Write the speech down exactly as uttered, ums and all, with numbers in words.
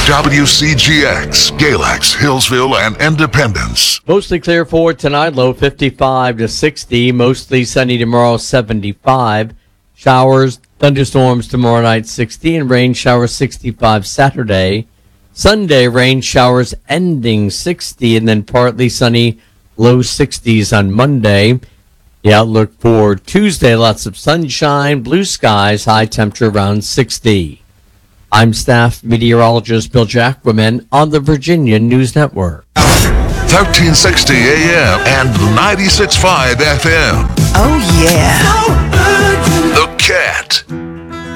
W C G X, Galax, Hillsville, and Independence. Mostly clear for tonight, low fifty-five to sixty. Mostly sunny tomorrow, seventy-five. Showers, thunderstorms tomorrow night, sixty. And rain showers, sixty-five Saturday. Sunday, rain showers ending sixty. And then partly sunny, low sixties on Monday. The outlook for Tuesday, lots of sunshine, blue skies, high temperature around sixty. I'm staff meteorologist Bill Jacquemin on the Virginia News Network. thirteen sixty A M and ninety-six point five F M. Oh, yeah. The Cat.